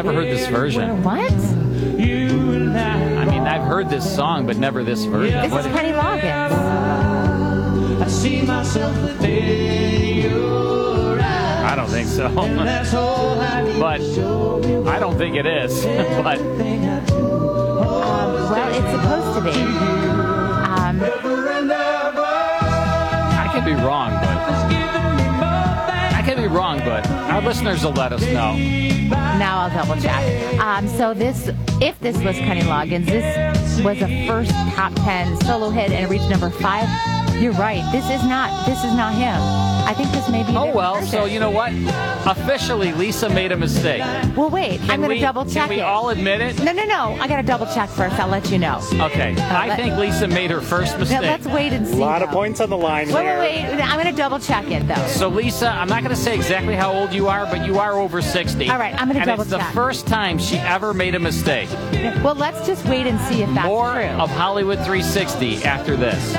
never heard this version. What? I mean, I've heard this song, but never this version. This is Kenny Loggins. I see myself within your eyes. I don't think so. But I don't think it is. But Well, it's supposed to be. I could be wrong, but our listeners will let us know. Now I'll double check. So if this was Kenny Loggins, this was a first top 10 solo hit and it reached number 5. You're right. This is not him. I think this may be. Oh, well, person. so you know what? Officially, Lisa made a mistake. Well, wait. I'm going to double check Can we it. all admit it? No. I got to double check first. I'll let you know. Okay. I think Lisa made her first mistake. Let's wait and see. A lot of though. points on the line Wait. here. I'm going to double check it, though. So, Lisa, I'm not going to say exactly how old you are, but you are over 60. All right, I'm gonna double And it's check. the first time she ever made a mistake. Well, let's just wait and see if that's More true. of Hollywood 360 after this.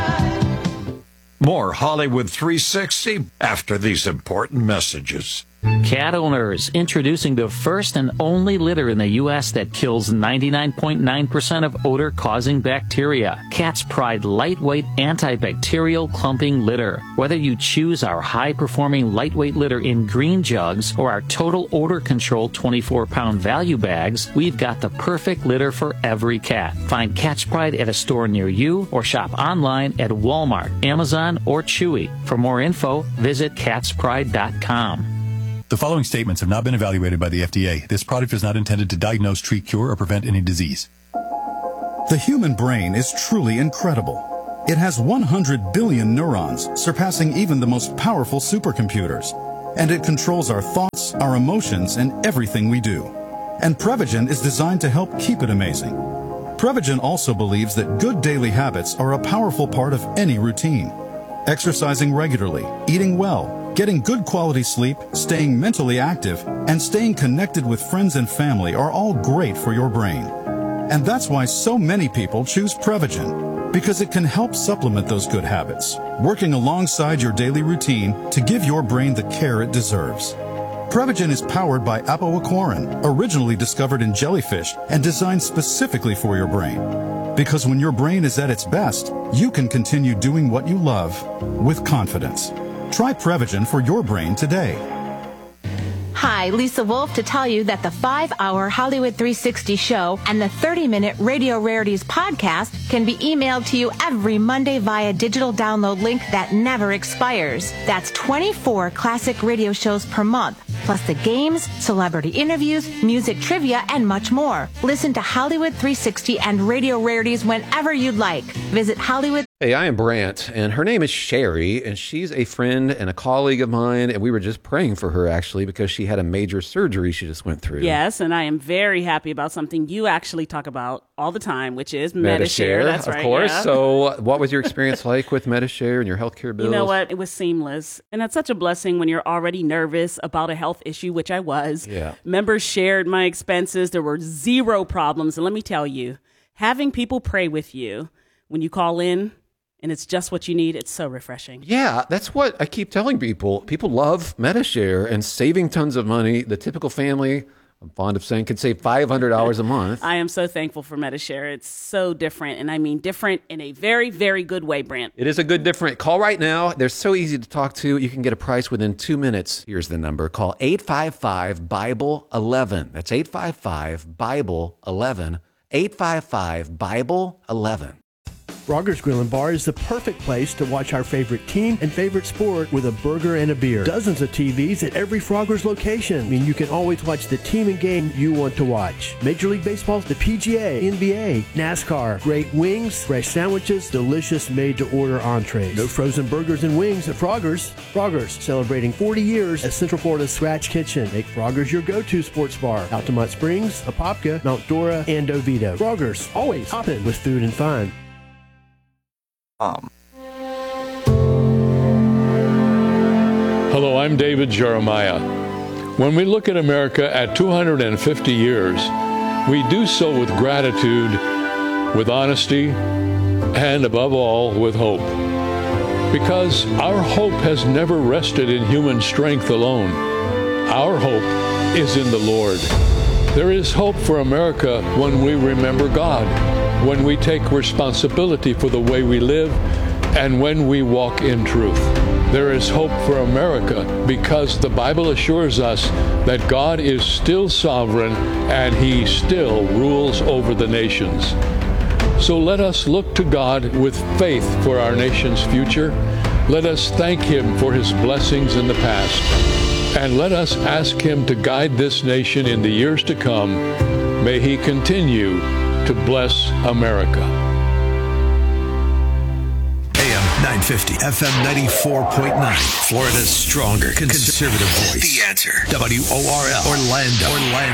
More Hollywood 360 after these important messages. Cat owners, introducing the first and only litter in the U.S. that kills 99.9% of odor-causing bacteria. Cat's Pride lightweight antibacterial clumping litter. Whether you choose our high-performing lightweight litter in green jugs or our total odor control 24-pound value bags, we've got the perfect litter for every cat. Find Cat's Pride at a store near you or shop online at Walmart, Amazon, or Chewy. For more info, visit catspride.com. The following statements have not been evaluated by the FDA. This product is not intended to diagnose, treat, cure, or prevent any disease. The human brain is truly incredible. It has 100 billion neurons, surpassing even the most powerful supercomputers. And it controls our thoughts, our emotions, and everything we do. And Prevagen is designed to help keep it amazing. Prevagen also believes that good daily habits are a powerful part of any routine. Exercising regularly, eating well, getting good quality sleep, staying mentally active, and staying connected with friends and family are all great for your brain. And that's why so many people choose Prevagen, because it can help supplement those good habits, working alongside your daily routine to give your brain the care it deserves. Prevagen is powered by apoaquarin, originally discovered in jellyfish and designed specifically for your brain. Because when your brain is at its best, you can continue doing what you love with confidence. Try Prevagen for your brain today. Hi, Lisa Wolf to tell you that the 5-hour Hollywood 360 show and the 30-minute Radio Rarities podcast can be emailed to you every Monday via digital download link that never expires. That's 24 classic radio shows per month, plus the games, celebrity interviews, music trivia, and much more. Listen to Hollywood 360 and Radio Rarities whenever you'd like. Visit Hollywood. Hey, I am Brant, and her name is Sherry, and she's a friend and a colleague of mine, and we were just praying for her, actually, because she had a major surgery she just went through. Yes, and I am very happy about something you actually talk about all the time, which is Medi-Share. That's right. Of course. Yeah. So what was your experience like with Medi-Share and your healthcare bills? You know what? It was seamless. And that's such a blessing when you're already nervous about a health issue, which I was. Yeah. Members shared my expenses. There were zero problems. And let me tell you, having people pray with you when you call in, and it's just what you need, it's so refreshing. Yeah, that's what I keep telling people. People love Medi-Share and saving tons of money. The typical family, I'm fond of saying, can save $500 a month. I am so thankful for Medi-Share. It's so different, and I mean different in a very, very good way, Brant. It is a good different. Call right now. They're so easy to talk to. You can get a price within 2 minutes. Here's the number. Call 855-BIBLE-11. That's 855-BIBLE-11. 855-BIBLE-11. Frogger's Grill and Bar is the perfect place to watch our favorite team and favorite sport with a burger and a beer. Dozens of TVs at every Frogger's location mean you can always watch the team and game you want to watch. Major League Baseball, the PGA, NBA, NASCAR, great wings, fresh sandwiches, delicious made-to-order entrees. No frozen burgers and wings at Frogger's. Frogger's, celebrating 40 years as Central Florida's Scratch Kitchen. Make Frogger's your go-to sports bar. Altamont Springs, Apopka, Mount Dora, and Oviedo. Frogger's, always hopping with food and fun. Hello, I'm David Jeremiah. When we look at America at 250 years, we do so with gratitude, with honesty, and above all, with hope. Because our hope has never rested in human strength alone. Our hope is in the Lord. There is hope for America when we remember God, when we take responsibility for the way we live, and when we walk in truth. There is hope for America because the Bible assures us that God is still sovereign and He still rules over the nations. So let us look to God with faith for our nation's future. Let us thank Him for His blessings in the past. And let us ask Him to guide this nation in the years to come. May He continue to bless America. AM 950, FM 94.9, Florida's stronger conservative voice. The Answer. WORL, Orlando.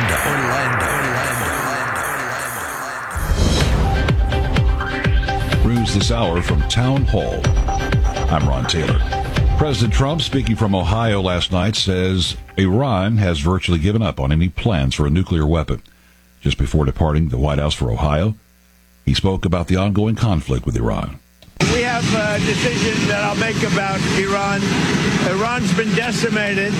News this hour from Town Hall. I'm Ron Taylor. President Trump, speaking from Ohio last night, says Iran has virtually given up on any plans for a nuclear weapon. Just before departing the White House for Ohio, he spoke about the ongoing conflict with Iran. We have a decision that I'll make about Iran. Iran's been decimated,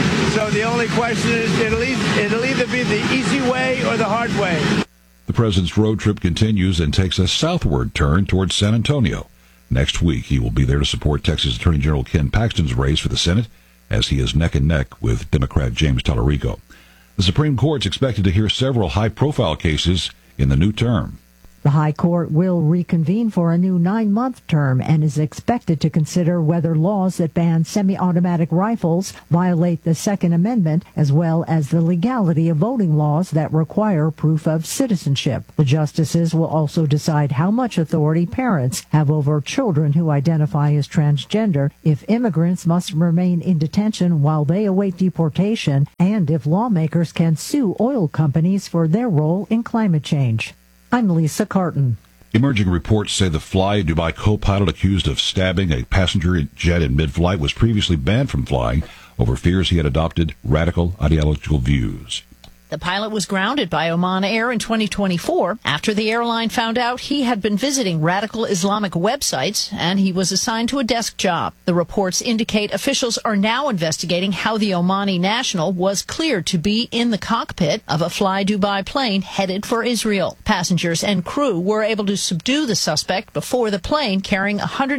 so the only question is it'll either be the easy way or the hard way. The president's road trip continues and takes a southward turn towards San Antonio. Next week, he will be there to support Texas Attorney General Ken Paxton's race for the Senate, as he is neck and neck with Democrat James Tallarico. The Supreme Court's expected to hear several high-profile cases in the new term. The High Court will reconvene for a new 9-month term and is expected to consider whether laws that ban semi-automatic rifles violate the Second Amendment, as well as the legality of voting laws that require proof of citizenship. The justices will also decide how much authority parents have over children who identify as transgender, if immigrants must remain in detention while they await deportation, and if lawmakers can sue oil companies for their role in climate change. I'm Lisa Carton. Emerging reports say the Fly Dubai co-pilot accused of stabbing a passenger jet in mid-flight was previously banned from flying over fears he had adopted radical ideological views. The pilot was grounded by Oman Air in 2024 after the airline found out he had been visiting radical Islamic websites, and he was assigned to a desk job. The reports indicate officials are now investigating how the Omani national was cleared to be in the cockpit of a Fly Dubai plane headed for Israel. Passengers and crew were able to subdue the suspect before the plane carrying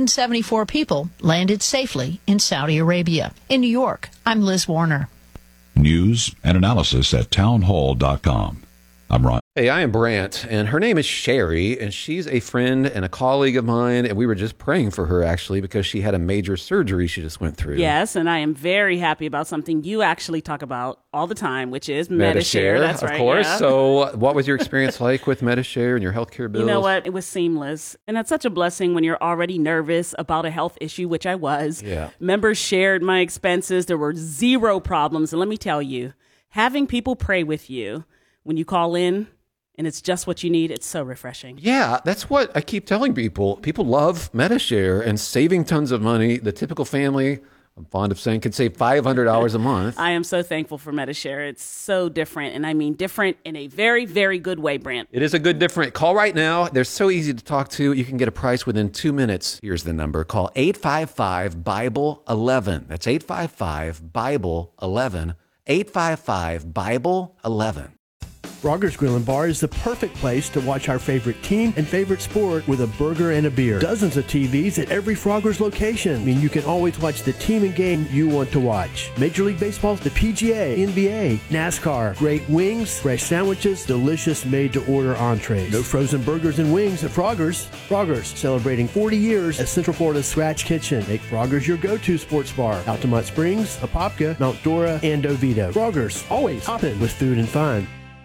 174 people landed safely in Saudi Arabia. In New York, I'm Liz Warner. News and analysis at townhall.com. I'm Ron. Hey, I am Brant, and her name is Sherry, and she's a friend and a colleague of mine, and we were just praying for her, actually, because she had a major surgery she just went through. Yes, and I am very happy about something you actually talk about all the time, which is Medi-Share. That's right. Of course. Yeah. So what was your experience like with Medi-Share and your healthcare bills? You know what? It was seamless. And that's such a blessing when you're already nervous about a health issue, which I was. Yeah. Members shared my expenses. There were zero problems. And let me tell you, having people pray with you when you call in, and it's just what you need, it's so refreshing. Yeah, that's what I keep telling people. People love Medi-Share and saving tons of money. The typical family, I'm fond of saying, can save $500 a month. I am so thankful for Medi-Share. It's so different, and I mean different in a very, very good way, Brant. It is a good different. Call right now. They're so easy to talk to. You can get a price within 2 minutes. Here's the number. Call 855-BIBLE-11. That's 855-BIBLE-11. 855-BIBLE-11. Frogger's Grill and Bar is the perfect place to watch our favorite team and favorite sport with a burger and a beer. Dozens of TVs at every Frogger's location. I mean, you can always watch the team and game you want to watch. Major League Baseball, the PGA, NBA, NASCAR, great wings, fresh sandwiches, delicious made-to-order entrees. No frozen burgers and wings at Frogger's. Frogger's, celebrating 40 years as Central Florida's Scratch Kitchen. Make Frogger's your go-to sports bar. Altamont Springs, Apopka, Mount Dora, and Oviedo. Frogger's, always hopping with food and fun.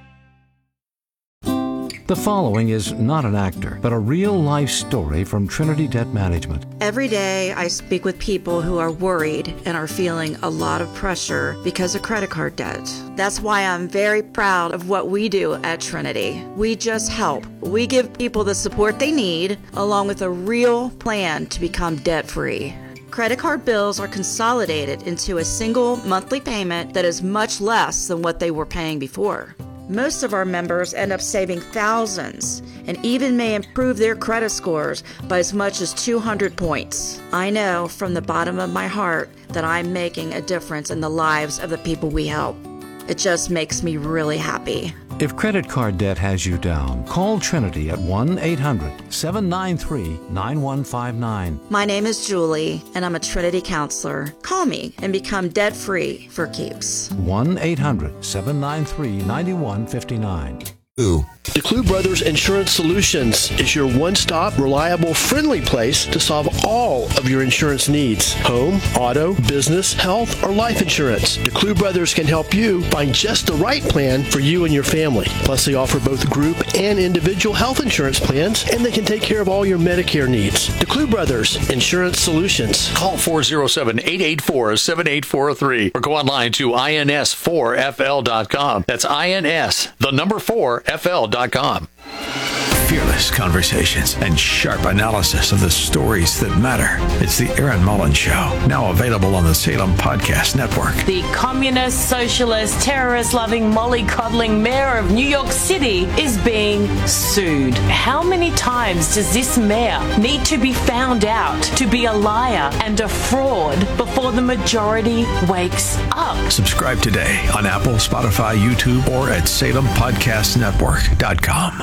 The following is not an actor, but a real-life story from Trinity Debt Management. Every day I speak with people who are worried and are feeling a lot of pressure because of credit card debt. That's why I'm very proud of what we do at Trinity. We just help. We give people the support they need, along with a real plan to become debt-free. Credit card bills are consolidated into a single monthly payment that is much less than what they were paying before. Most of our members end up saving thousands and even may improve their credit scores by as much as 200 points. I know from the bottom of my heart that I'm making a difference in the lives of the people we help. It just makes me really happy. If credit card debt has you down, call Trinity at 1-800-793-9159. My name is Julie, and I'm a Trinity counselor. Call me and become debt-free for keeps. 1-800-793-9159. DeClue Brothers Insurance Solutions is your one-stop, reliable, friendly place to solve all of your insurance needs. Home, auto, business, health, or life insurance. DeClue Brothers can help you find just the right plan for you and your family. Plus, they offer both group and individual health insurance plans, and they can take care of all your Medicare needs. DeClue Brothers Insurance Solutions. Call 407-884-7843 or go online to ins4fl.com. That's INS, the number 4fl.com. Fearless conversations and sharp analysis of the stories that matter. It's the Aaron Mullins Show, now available on the Salem Podcast Network. The communist, socialist, terrorist-loving, mollycoddling mayor of New York City is being sued. How many times does this mayor need to be found out to be a liar and a fraud before the majority wakes up? Subscribe today on Apple, Spotify, YouTube, or at SalemPodcastNetwork.com.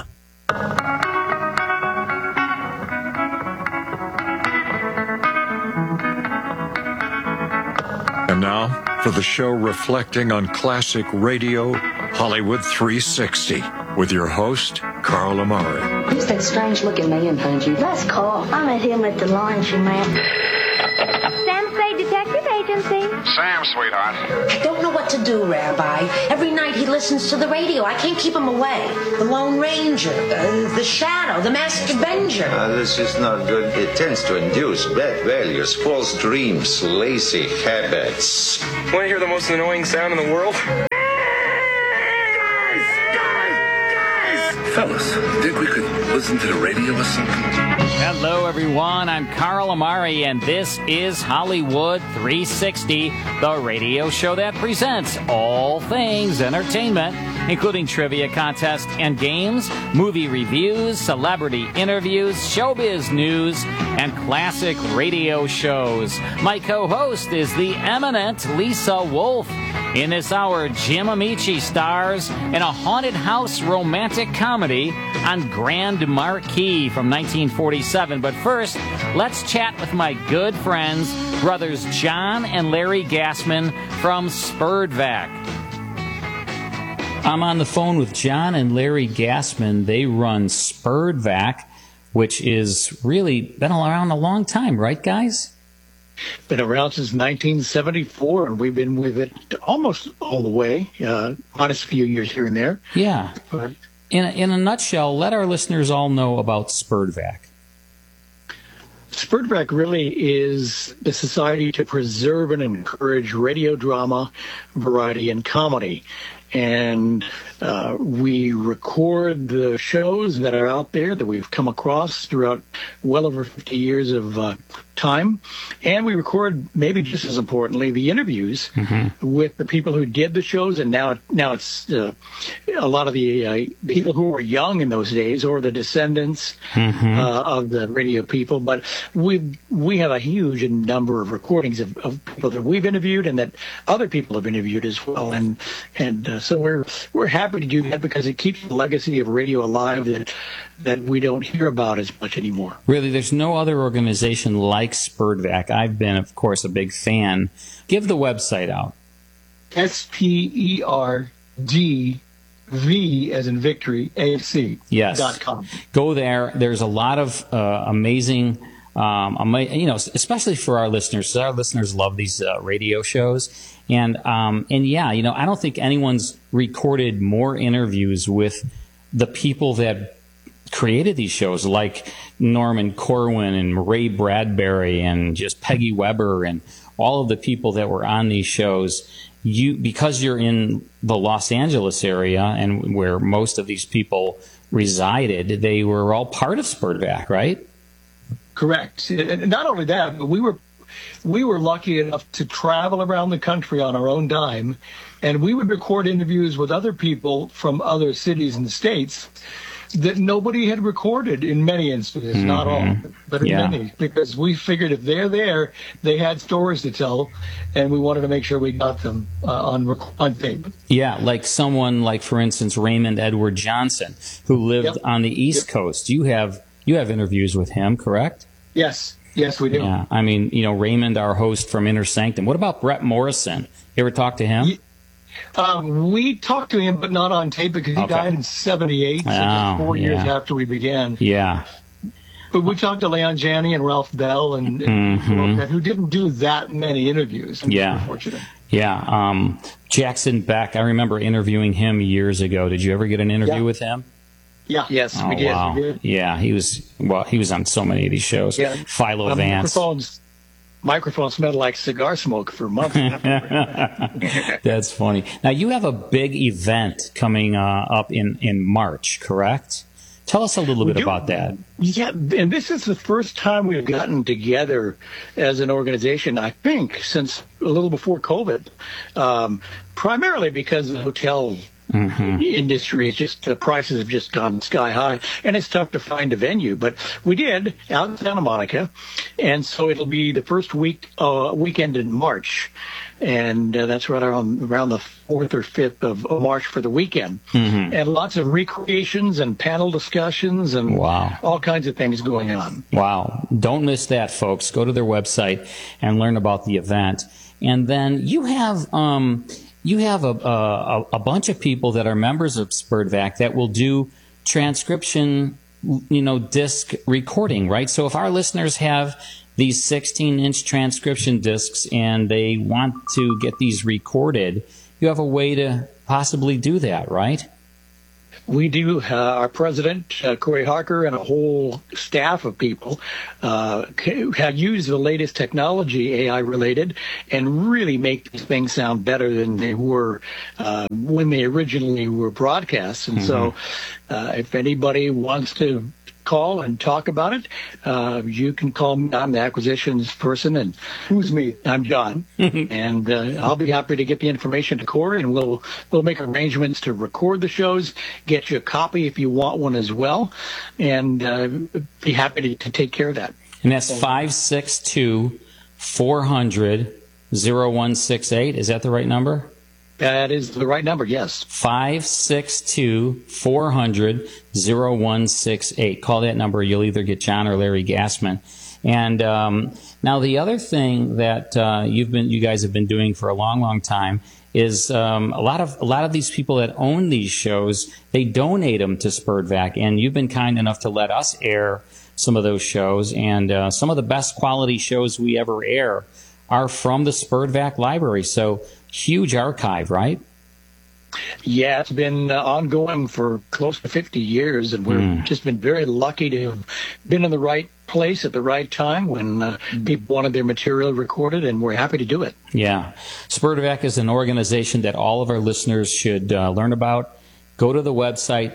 And now for the show reflecting on classic radio, Hollywood 360, with your host, Carl Amari. Who's that strange-looking man behind you? That's Carl. I met him at the laundromat. Sensei Detective Agency. Sam, sweetheart. I don't know what to do, Rabbi. Every night he listens to the radio. I can't keep him away. The Lone Ranger, the Shadow, the Master Avenger. This is not good. It tends to induce bad values, false dreams, lazy habits. Want to hear the most annoying sound in the world? Fellas, think we could listen to the radio or something? Hello, everyone. I'm Carl Amari, and this is Hollywood 360, the radio show that presents all things entertainment, including trivia contests and games, movie reviews, celebrity interviews, showbiz news, and classic radio shows. My co-host is the eminent Lisa Wolf. In this hour, Jim Amici stars in a haunted house romantic comedy on Grand Marquis from 1947. But first, let's chat with my good friends, brothers John and Larry Gassman from Spurdvac. I'm on the phone with John and Larry Gassman. They run Spurdvac, which is really been around a long time, right, guys? Been around since 1974, and we've been with it almost all the way, honest few years here and there. Yeah. But in a nutshell, let our listeners all know about Spurdvac. Spurdvac really is the society to preserve and encourage radio drama, variety, and comedy. And we record the shows that are out there that we've come across throughout well over 50 years of time. And we record, maybe just as importantly, the interviews with the people who did the shows. And now it's a lot of the people who were young in those days, or the descendants of the radio people. But we have a huge number of recordings of people that we've interviewed and that other people have interviewed as well. And so we're happy to do that because it keeps the legacy of radio alive that we don't hear about as much anymore. Really, there's no other organization like Spurdvac. I've been, of course, a big fan. Give the website out. SPERDV as in victory, AFC. Yes. .com. Go there. There's a lot of amazing, especially for our listeners. Our listeners love these radio shows. And yeah, I don't think anyone's recorded more interviews with the people that created these shows, like Norman Corwin and Ray Bradbury and just Peggy Weber and all of the people that were on these shows. Because you're in the Los Angeles area and where most of these people resided, they were all part of Spurdvac, right? Correct. And not only that, but we were lucky enough to travel around the country on our own dime, and we would record interviews with other people from other cities and states. that nobody had recorded in many instances, not all, but in many, because we figured if they're there, they had stories to tell, and we wanted to make sure we got them on tape. Yeah, like someone like, for instance, Raymond Edward Johnson, who lived on the East Coast. You have interviews with him, correct? Yes, we do. Yeah, I mean, Raymond, our host from Inner Sanctum. What about Brett Morrison? You ever talk to him? We talked to him, but not on tape because he died in 78, so just 4 years after we began. Yeah. But we talked to Leon Janney and Ralph Bell and who didn't do that many interviews. Unfortunately. Yeah. Jackson Beck, I remember interviewing him years ago. Did you ever get an interview with him? Yeah. Yes, we did. Wow. We did. Yeah, he was on so many of these shows. Yeah. Philo Vance. Microphones smelled like cigar smoke for months. That's funny. Now, you have a big event coming up in March, correct? Tell us a little bit about that. Yeah, and this is the first time we've gotten together as an organization, I think, since a little before COVID, primarily because the hotel industry is just, the prices have just gone sky high, and it's tough to find a venue. But we did out in Santa Monica, and so it'll be the first weekend in March, and that's right around the 4th or 5th of March for the weekend. And lots of recreations and panel discussions and all kinds of things going on. Wow. Don't miss that, folks. Go to their website and learn about the event. And then you have a bunch of people that are members of SPURDVAC that will do transcription, disc recording, right? So if our listeners have these 16-inch transcription discs and they want to get these recorded, you have a way to possibly do that, right? We do. Our president, Corey Harker, and a whole staff of people have used the latest technology, AI-related, and really make these things sound better than they were when they originally were broadcast. And so if anybody wants to call and talk about it, you can call me. I'm the acquisitions person, and who's me? I'm John, and I'll be happy to get the information to Corey, and we'll make arrangements to record the shows, get you a copy if you want one as well, and be happy to take care of that. And that's 562-400-0168. Is that the right number? That is the right number, yes. 562-400-0168. Call that number. You'll either get John or Larry Gassman. And now the other thing that you guys have been doing for a long, long time is a lot of these people that own these shows, they donate them to SPURDVAC, and you've been kind enough to let us air some of those shows, and some of the best quality shows we ever air are from the SPURDVAC library. So huge archive, right? Yeah, it's been ongoing for close to 50 years, and we've just been very lucky to have been in the right place at the right time when people wanted their material recorded, and we're happy to do it. Yeah. SPURDVAC is an organization that all of our listeners should learn about. Go to the website,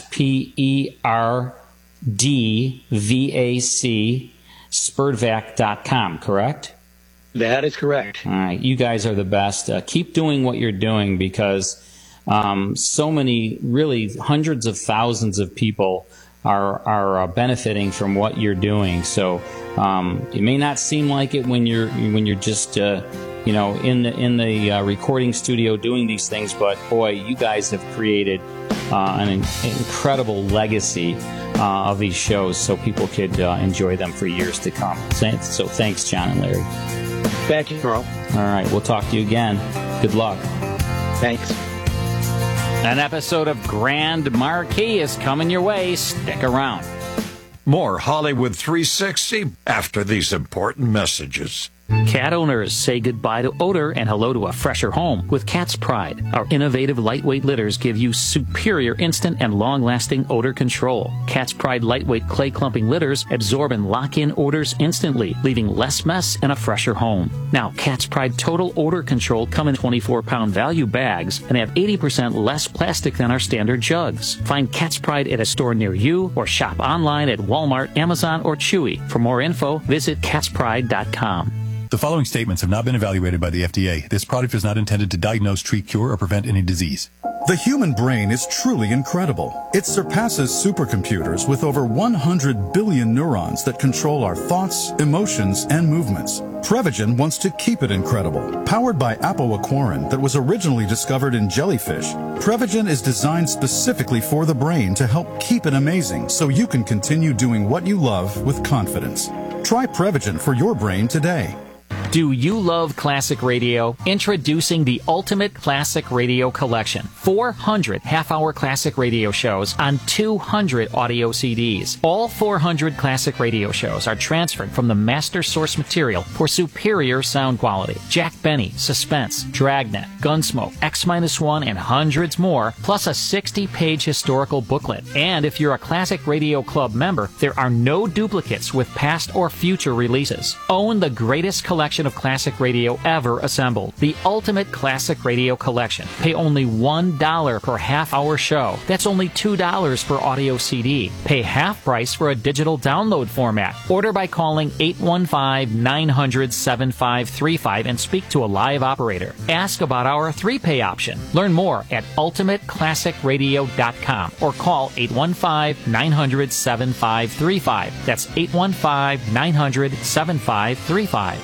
SPERDVAC, SPURDVAC.com, correct? That is correct. All right. You guys are the best. Keep doing what you're doing, because so many, really hundrds of thousands of people are benefiting from what you're doing. So it may not seem like it when you're just in the recording studio doing these things, but boy, you guys have created an incredible legacy of these shows, so people could enjoy them for years to come. So thanks, John and Larry. Thank you, Carl. All right, we'll talk to you again. Good luck. Thanks. An episode of Grand Marquee is coming your way. Stick around. More Hollywood 360 after these important messages. Cat owners, say goodbye to odor and hello to a fresher home with Cat's Pride. Our innovative lightweight litters give you superior instant and long-lasting odor control. Cat's Pride lightweight clay clumping litters absorb and lock in odors instantly, leaving less mess and a fresher home. Now, Cat's Pride Total Odor Control come in 24-pound value bags and have 80% less plastic than our standard jugs. Find Cat's Pride at a store near you or shop online at Walmart, Amazon, or Chewy. For more info, visit catspride.com. The following statements have not been evaluated by the FDA. This product is not intended to diagnose, treat, cure, or prevent any disease. The human brain is truly incredible. It surpasses supercomputers with over 100 billion neurons that control our thoughts, emotions, and movements. Prevagen wants to keep it incredible. Powered by apoaquarin that was originally discovered in jellyfish, Prevagen is designed specifically for the brain to help keep it amazing so you can continue doing what you love with confidence. Try Prevagen for your brain today. Do you love classic radio? Introducing the Ultimate Classic Radio Collection. 400 half-hour classic radio shows on 200 audio CDs. All 400 classic radio shows are transferred from the master source material for superior sound quality. Jack Benny, Suspense, Dragnet, Gunsmoke, X-1, and hundreds more, plus a 60-page historical booklet. And if you're a Classic Radio Club member, there are no duplicates with past or future releases. Own the greatest collection of classic radio ever assembled. The Ultimate Classic Radio Collection. Pay only $1 per half-hour show. That's only $2 per audio CD. Pay half price for a digital download format. Order by calling 815-900-7535 and speak to a live operator. Ask about our 3-pay option. Learn more at ultimateclassicradio.com or call 815-900-7535. That's 815-900-7535.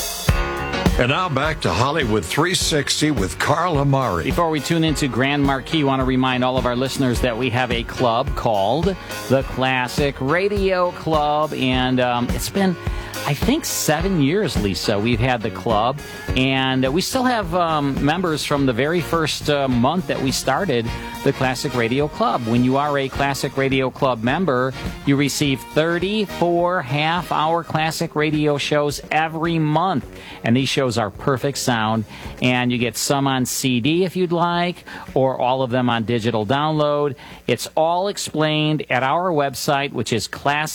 And now back to Hollywood 360 with Carl Amari. Before we tune into Grand Marquis, I want to remind all of our listeners that we have a club called the Classic Radio Club. And it's been, I think, 7 years, Lisa, we've had the club. And we still have members from the very first month that we started the Classic Radio Club. When you are a Classic Radio Club member, you receive 34 half-hour classic radio shows every month. And these shows are perfect sound. And you get some on CD if you'd like, or all of them on digital download. It's all explained at our website, which is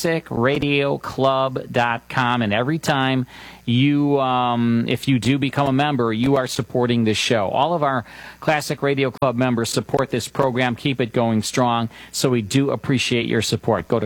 classicradioclub.com. And every time you, if you do become a member, you are supporting this show. All of our Classic Radio Club members support this program, keep it going strong, so we do appreciate your support. Go to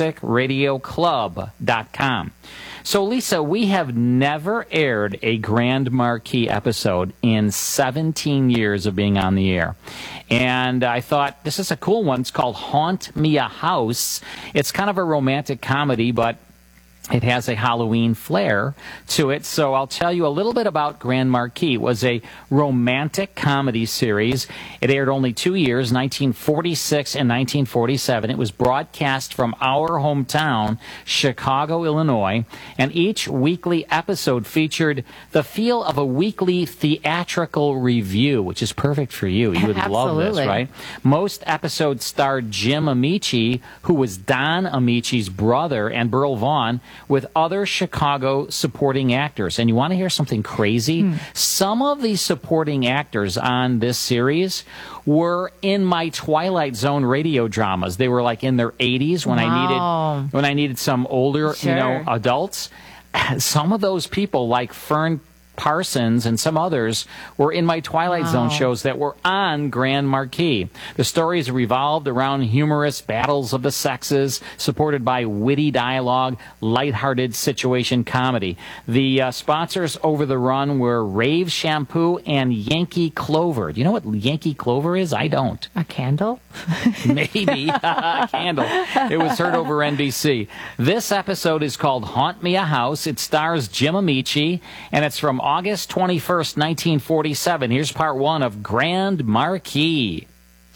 classicradioclub.com. So, Lisa, we have never aired a Grand Marquis episode in 17 years of being on the air. And I thought, this is a cool one. It's called Haunt Me a House. It's kind of a romantic comedy, but it has a Halloween flair to it. So I'll tell you a little bit about Grand Marquis. It was a romantic comedy series. It aired only 2 years, 1946 and 1947. It was broadcast from our hometown, Chicago, Illinois. And each weekly episode featured the feel of a weekly theatrical review, which is perfect for you. You would love this, right? Most episodes starred Jim Amici, who was Don Amici's brother, and Burl Vaughn, with other Chicago supporting actors. And you want to hear something crazy? Some of the supporting actors on this series were in my Twilight Zone radio dramas. They were like in their 80s when I needed some older, adults. Some of those people, like Fern Parsons and some others, were in my Twilight Zone shows that were on Grand Marquis. The stories revolved around humorous battles of the sexes, supported by witty dialogue, lighthearted situation comedy. The sponsors over the run were Rave Shampoo and Yankee Clover. Do you know what Yankee Clover is? I don't. A candle? Maybe. A candle. It was heard over NBC. This episode is called Haunt Me a House. It stars Jim Amici, and it's from August 21st, 1947. Here's part one of Grand Marquis.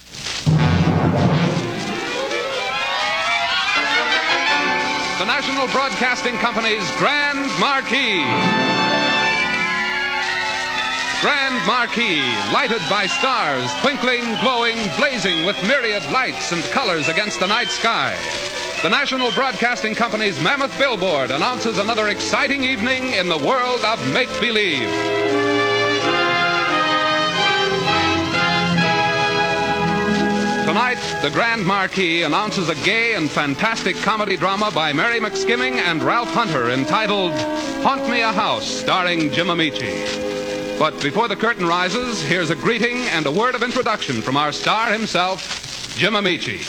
The National Broadcasting Company's Grand Marquis. Grand Marquis, lighted by stars, twinkling, glowing, blazing with myriad lights and colors against the night sky. The National Broadcasting Company's mammoth billboard announces another exciting evening in the world of make-believe. Tonight, the Grand Marquis announces a gay and fantastic comedy drama by Mary McSkimming and Ralph Hunter entitled Haunt Me a House, starring Jim Amici. But before the curtain rises, here's a greeting and a word of introduction from our star himself, Jim Amici.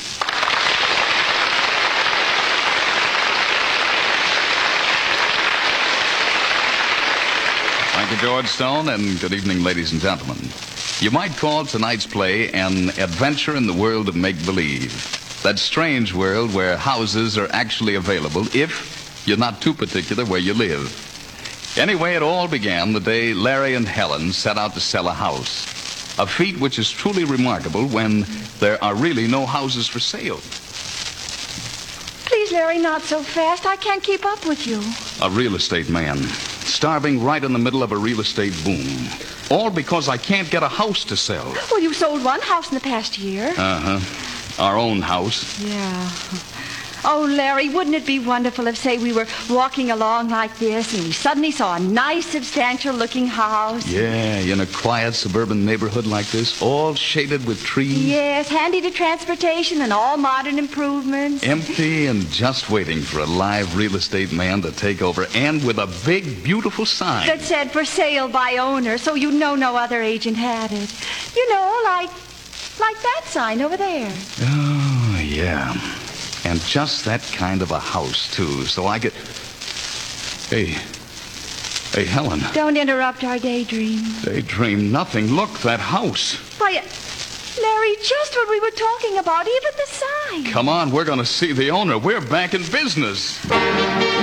Thank you, George Stone, and good evening, ladies and gentlemen. You might call tonight's play an adventure in the world of make-believe. That strange world where houses are actually available if you're not too particular where you live. Anyway, it all began the day Larry and Helen set out to sell a house. A feat which is truly remarkable when there are really no houses for sale. Please, Larry, not so fast. I can't keep up with you. A real estate man, starving right in the middle of a real estate boom. All because I can't get a house to sell. Well, you sold one house in the past year. Uh-huh. Our own house. Yeah. Oh, Larry, wouldn't it be wonderful if, say, we were walking along like this and we suddenly saw a nice, substantial-looking house? Yeah, in a quiet suburban neighborhood like this, all shaded with trees. Yes, handy to transportation and all modern improvements. Empty and just waiting for a live real estate man to take over, and with a big, beautiful sign. That said, for sale by owner, so you know no other agent had it. You know, like that sign over there. Oh, yeah. And just that kind of a house, too, so I could... Hey, Helen. Don't interrupt our daydream. Daydream nothing. Look, that house. Why, Larry, just what we were talking about, even the sign. Come on, we're going to see the owner. We're back in business.